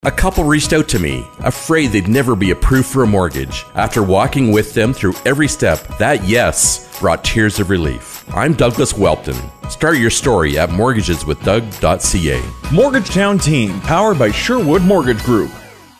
A couple reached out to me, afraid they'd never be approved for a mortgage. After walking with them through every step, that yes brought tears of relief. I'm Douglas Welpton. Start your story at mortgageswithdoug.ca. Mortgagetown Team, powered by Sherwood Mortgage Group.